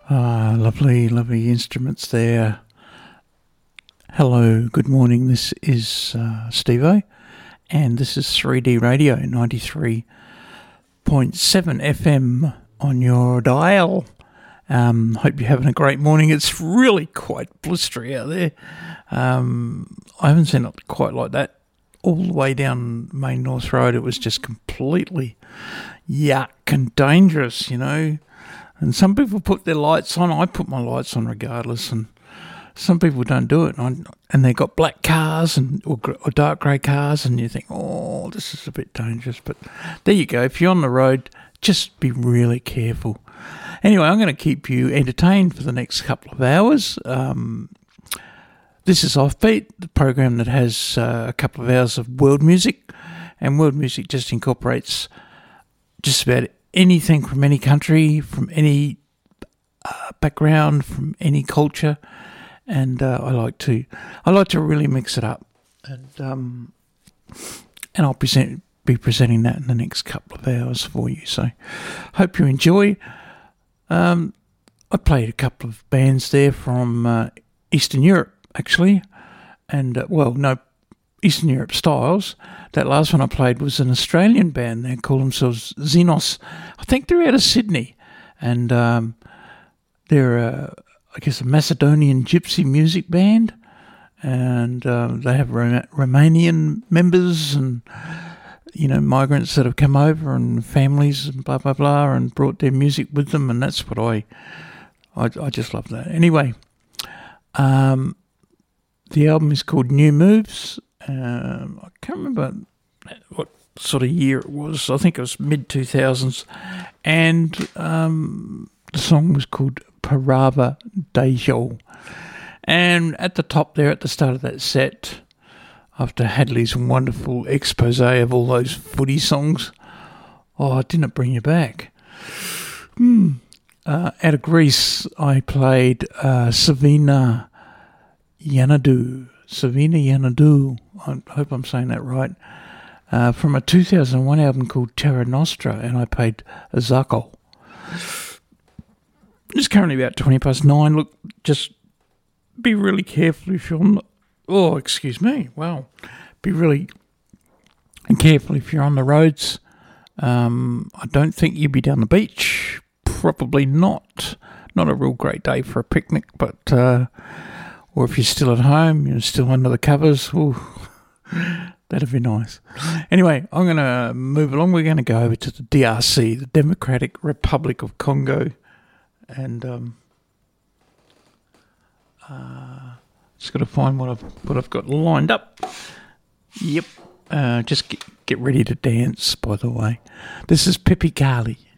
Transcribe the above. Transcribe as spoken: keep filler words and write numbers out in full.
Ah, lovely, lovely instruments there. Hello, good morning. This is uh, Steve-O, and this is three D Radio, ninety-three point seven F M on your dial. Um, hope you're having a great morning. It's really quite blistery out there. Um, I haven't seen it quite like that all the way down Main North Road. It was just completely yuck and dangerous, you know. And some people put their lights on. I put my lights on regardless, and some people don't do it. And, and they've got black cars and or, or dark grey cars, and you think, oh, this is a bit dangerous. But there you go. If you're on the road, just be really careful. Anyway, I'm going to keep you entertained for the next couple of hours. Um, this is Offbeat, the program that has uh, a couple of hours of world music. And world music just incorporates just about anything from any country, from any uh, background, from any culture, and uh, I like to, I like to really mix it up, and um, and I'll present, be presenting that in the next couple of hours for you. So, hope you enjoy. Um, I played a couple of bands there from uh, Eastern Europe, actually, and uh, well, no. Eastern Europe styles. That last one I played was an Australian band. They call themselves Xenos. I think they're out of Sydney, and um, they're, uh, I guess, a Macedonian gypsy music band, and uh, they have Rom- Romanian members and, you know, migrants that have come over and families and blah, blah, blah, and brought their music with them, and that's what I, I, I just love that. Anyway, um, the album is called New Moves. Um, I can't remember what sort of year it was. I think it was mid two thousands, and um, the song was called Parava Dejo. And at the top there, at the start of that set, after Hadley's wonderful expose of all those footy songs, oh, didn't it bring you back? Hmm. Uh, out of Greece, I played uh, Savina Yanadou. Savina Yanadou, I hope I'm saying that right, uh, from a two thousand one album called Terra Nostra, and I played Azako. It's currently about twenty past nine. Look, just be really careful if you're on the, oh, excuse me, wow. Be really careful if you're on the roads. Um, I don't think you'll be down the beach. Probably not. Not a real great day for a picnic, but... Uh, or if you're still at home, you're still under the covers, ooh, that'd be nice. Anyway, I'm going to move along. We're going to go over to the D R C, the Democratic Republic of Congo. And um, uh, just got to find what I've, what I've got lined up. Yep. Uh, just get, get ready to dance, by the way. This is Pippi Kali.